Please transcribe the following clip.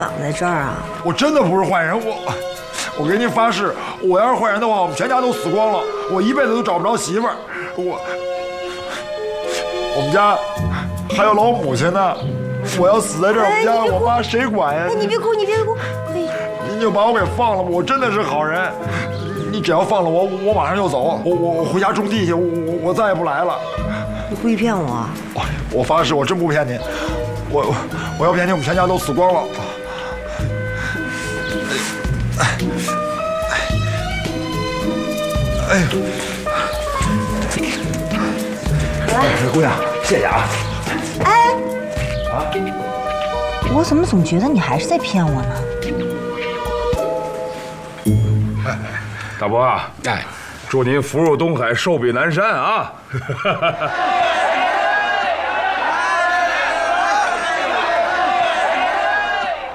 绑在这儿啊？ 我真的不是坏人，我给你发誓，我要是坏人的话，我们全家都死光了，我一辈子都找不着媳妇儿。我们家还有老母亲呢，我要死在这儿，我们家我妈谁管呀？ 哎，你别哭，你别哭。哎， 您就把我给放了吧，我真的是好人。你只要放了我，我马上就走，我回家种地去，我再也不来了。 你故意骗我？ 我发誓，我真不骗您。我要骗您，我们全家都死光了。哎呦！姑娘，谢谢啊。 哎，我怎么总觉得你还是在骗我呢？ 大伯啊，祝您福如东海，寿比南山啊！